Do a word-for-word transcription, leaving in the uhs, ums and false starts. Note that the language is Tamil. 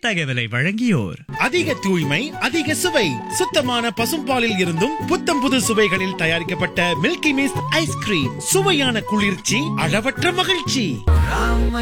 இத்தகவலை வழங்கியோர் அதிக தூய்மை அதிக சுவை சுத்தமான பசும்பாலில் இருந்தும் புத்தம் புது சுவைகளில் தயாரிக்கப்பட்ட மில்கி மிஸ்ட் ஐஸ்கிரீம் சுவையான குளிர்ச்சி அளவற்ற மகிழ்ச்சி.